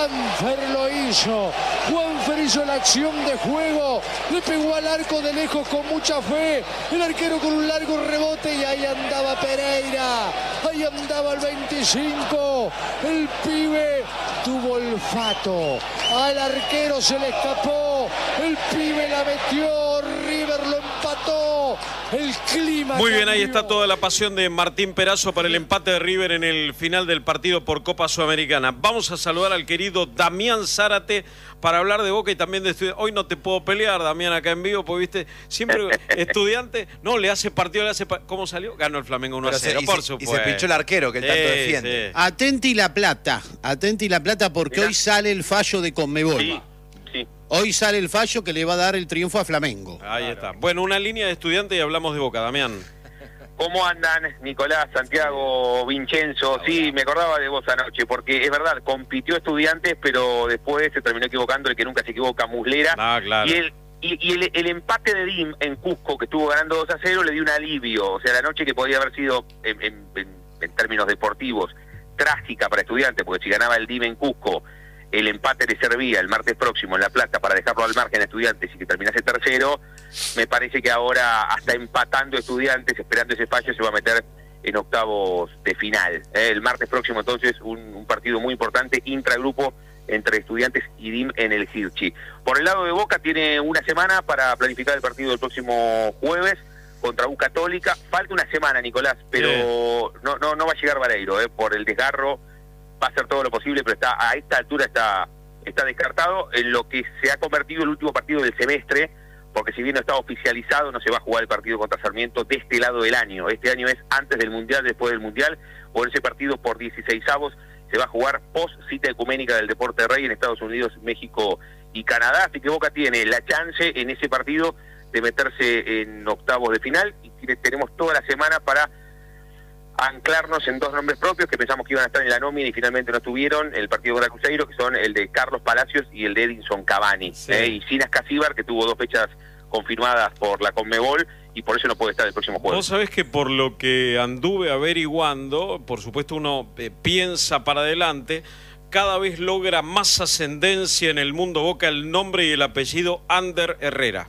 Juanfer lo hizo. Juanfer hizo la acción de juego. Le pegó al arco de lejos con mucha fe. El arquero con un largo rebote y ahí andaba Pereira. Ahí andaba el 25. El pibe tuvo olfato. Al arquero se le escapó. El pibe la metió. River lo empató. El clima. Muy bien, cambió. ahí está toda la pasión de Martín Perazo para el empate de River en el final del partido por Copa Sudamericana. Vamos a saludar al querido Damián Zárate para hablar de Boca y también de Estudiantes. Hoy no te puedo pelear, Damián, acá en vivo, porque viste, siempre Estudiante, no, le hace partido, ¿cómo salió? Ganó el Flamengo 1-0, por supuesto. Y se pinchó el arquero, que el tanto defiende. Sí. Atenti La Plata, porque hoy sale el fallo de Conmebol. Sí. Hoy sale el fallo que le va a dar el triunfo a Flamengo. Ahí está. Bueno, una línea de Estudiantes y hablamos de Boca, Damián. ¿Cómo andan, Nicolás, Santiago, Vincenzo? Sí, me acordaba de vos anoche, porque es verdad, compitió Estudiantes, pero después se terminó equivocando el que nunca se equivoca, Muslera. Ah, claro. Y el empate de DIM en Cusco, que estuvo ganando 2-0, le dio un alivio. O sea, la noche que podía haber sido, en términos deportivos, trágica para Estudiantes, porque si ganaba el DIM en Cusco, el empate le servía el martes próximo en La Plata para dejarlo al margen a Estudiantes y que terminase tercero. Me parece que ahora, hasta empatando Estudiantes, esperando ese fallo, se va a meter en octavos de final. El martes próximo, entonces, un partido muy importante, intragrupo, entre Estudiantes y DIM en el Hirschi. Por el lado de Boca, tiene una semana para planificar el partido del próximo jueves contra U Católica. Falta una semana, Nicolás, pero no va a llegar Vareiro, por el desgarro. Va a hacer todo lo posible, pero a esta altura está descartado en lo que se ha convertido el último partido del semestre, porque si bien no está oficializado, no se va a jugar el partido contra Sarmiento de este lado del año. Este año es antes del Mundial, después del Mundial, por ese partido por 16avos se va a jugar post cita ecuménica del Deporte Rey en Estados Unidos, México y Canadá, así que Boca tiene la chance en ese partido de meterse en octavos de final y tenemos toda la semana para anclarnos en dos nombres propios que pensamos que iban a estar en la nómina y finalmente no estuvieron, el partido contra Cruzeiro, que son el de Carlos Palacios y el de Edinson Cavani, y Sinas Casíbar, que tuvo 2 fechas confirmadas por la Conmebol y por eso no puede estar el próximo jueves. Vos sabés que por lo que anduve averiguando, por supuesto uno piensa para adelante, cada vez logra más ascendencia en el mundo Boca el nombre y el apellido Ander Herrera.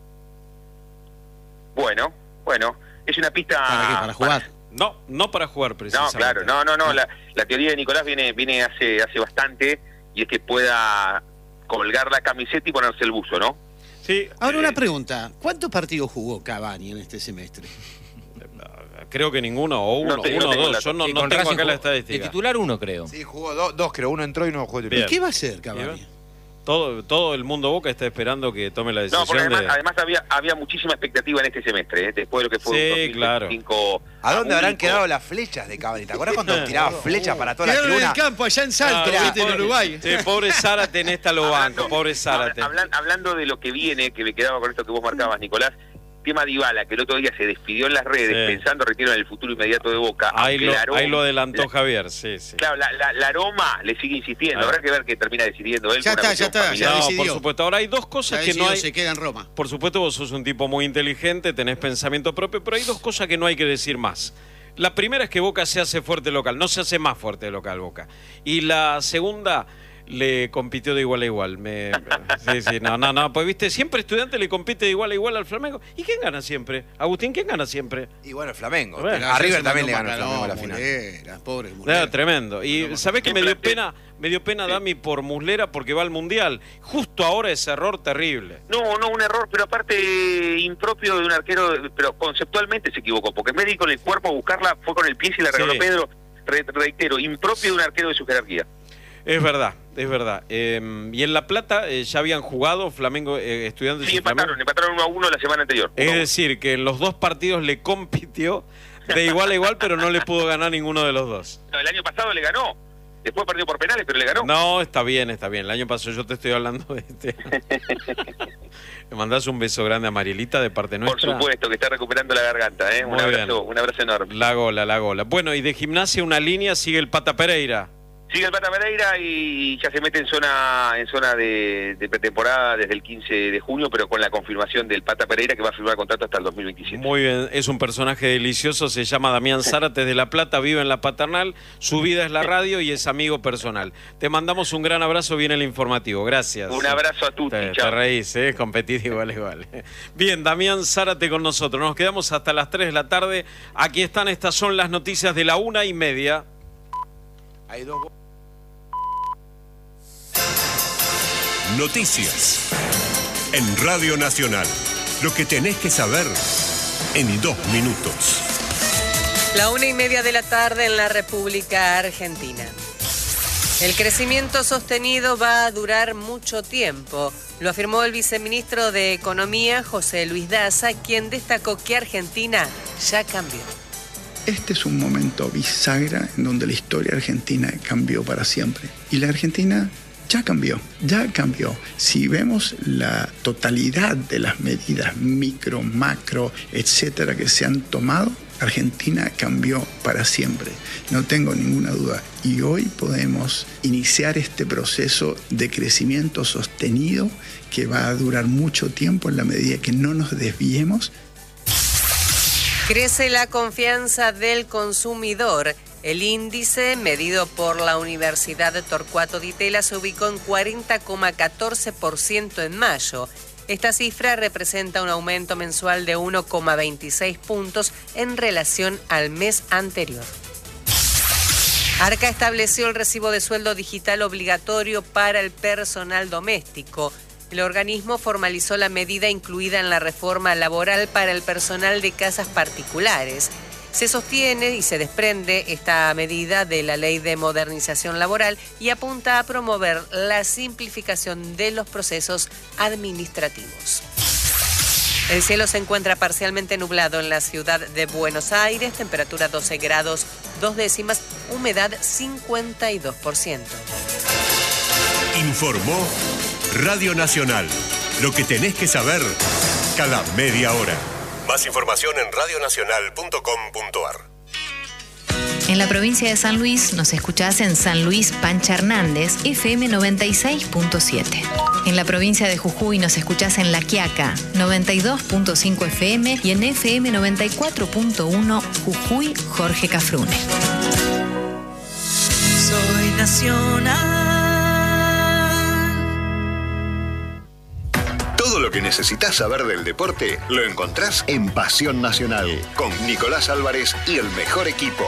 Bueno, es una pista... ¿Para qué? ¿Para jugar? No para jugar precisamente. No, claro, no. La teoría de Nicolás viene hace bastante, y es que pueda colgar la camiseta y ponerse el buzo, ¿no? Sí. Ahora una pregunta, ¿cuántos partidos jugó Cavani en este semestre? Creo que ninguno, o uno o dos. Yo no tengo acá la estadística. De titular 1, creo. Sí, jugó dos, creo. Uno entró y no jugó titular. ¿Qué va a hacer Cavani? Todo el mundo Boca está esperando que tome la decisión. No, porque además había muchísima expectativa en este semestre, después de lo que fue un 2005. Claro. ¿A dónde habrán quedado las flechas de Cavani? ¿Te acuerdas cuando tiraba flechas para toda la tribuna? En el campo, allá en Salto, en Uruguay. Sí, pobre Zárate en esta lo banco, pobre Zárate. Hablando de lo que viene, que me quedaba con esto que vos marcabas, Nicolás, tema Dybala, que el otro día se despidió en las redes pensando retiro en el futuro inmediato de Boca. Ahí lo adelantó Javier, sí. Claro, la aroma le sigue insistiendo. Habrá que ver que termina decidiendo él. Ya está, ya decidió. Por supuesto. Ahora hay dos cosas que no hay... Se queda en Roma. Por supuesto, vos sos un tipo muy inteligente, tenés pensamiento propio, pero hay dos cosas que no hay que decir más. La primera es que Boca se hace fuerte local, no se hace más fuerte local Boca. Y la segunda... le compitió de igual a igual. No, pues viste, siempre Estudiante le compite de igual a igual al Flamengo. ¿Y quién gana siempre? Agustín, ¿quién gana siempre? Y bueno, el Flamengo. Bueno, a River también le ganó el Flamengo a la final. Pobre Muslera. Tremendo. Y ¿sabés que me dio pena Dami por Muslera porque va al Mundial? Justo ahora ese error terrible. No, un error, pero aparte impropio de un arquero, pero conceptualmente se equivocó, porque en vez de ir con el cuerpo a buscarla, fue con el pie y la regaló Pedro. Reitero, impropio de un arquero de su jerarquía. Es verdad. Y en La Plata ya habían jugado Flamengo, Estudiantes y Flamengo. Empataron 1-1 la semana anterior. Es decir, que en los dos partidos le compitió de igual a igual, pero no le pudo ganar ninguno de los dos. No, el año pasado le ganó. Después perdió por penales, pero le ganó. No, está bien. El año pasado yo te estoy hablando de Le mandás un beso grande a Marielita de parte nuestra. Por supuesto, que está recuperando la garganta, ¿eh? Un abrazo enorme. La gola. Bueno, y de Gimnasia una línea sigue el Pata Pereira. Sigue el Pata Pereira y ya se mete en zona de pretemporada desde el 15 de junio, pero con la confirmación del Pata Pereira que va a firmar contrato hasta el 2027. Muy bien, es un personaje delicioso, se llama Damián Zárate de La Plata, vive en La Paternal, su vida es la radio y es amigo personal. Te mandamos un gran abrazo, viene el informativo, gracias. Un abrazo a Tuti, te reís, competir igual. Bien, Damián Zárate con nosotros, nos quedamos hasta las 3 de la tarde, aquí están, estas son las noticias de la 1:30. Hay dos... Noticias en Radio Nacional. Lo que tenés que saber en 2 minutos. La 1:30 de la tarde en la República Argentina. El crecimiento sostenido va a durar mucho tiempo, lo afirmó el viceministro de Economía, José Luis Daza, quien destacó que Argentina ya cambió. Este es un momento bisagra en donde la historia argentina cambió para siempre. Y la Argentina ya cambió. Si vemos la totalidad de las medidas micro, macro, etcétera, que se han tomado, Argentina cambió para siempre. No tengo ninguna duda. Y hoy podemos iniciar este proceso de crecimiento sostenido que va a durar mucho tiempo en la medida que no nos desviemos. Crece la confianza del consumidor. El índice, medido por la Universidad Torcuato Di Tella, se ubicó en 40,14% en mayo. Esta cifra representa un aumento mensual de 1,26 puntos en relación al mes anterior. Arca estableció el recibo de sueldo digital obligatorio para el personal doméstico. El organismo formalizó la medida incluida en la reforma laboral para el personal de casas particulares. Se sostiene y se desprende esta medida de la Ley de Modernización Laboral y apunta a promover la simplificación de los procesos administrativos. El cielo se encuentra parcialmente nublado en la ciudad de Buenos Aires, temperatura 12 grados 2 décimas, humedad 52%. Informó Radio Nacional. Lo que tenés que saber cada media hora. Más información en radionacional.com.ar. En la provincia de San Luis nos escuchás en San Luis Pancha Hernández, FM 96.7. En la provincia de Jujuy nos escuchás en La Quiaca, 92.5 FM y en FM 94.1 Jujuy Jorge Cafrune. Soy nacional. Todo lo que necesitas saber del deporte lo encontrás en Pasión Nacional con Nicolás Álvarez y el mejor equipo.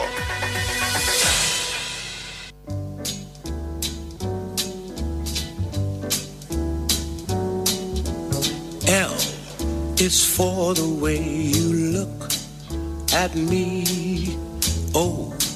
L is for the way you look at me. O